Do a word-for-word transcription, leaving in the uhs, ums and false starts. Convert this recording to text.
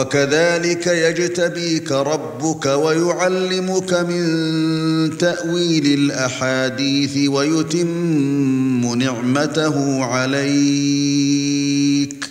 وَكَذَلِكَ يَجْتَبِيكَ رَبُّكَ وَيُعَلِّمُكَ مِن تَأْوِيلِ الْأَحَادِيثِ وَيُتِمُّ نِعْمَتَهُ عَلَيْكَ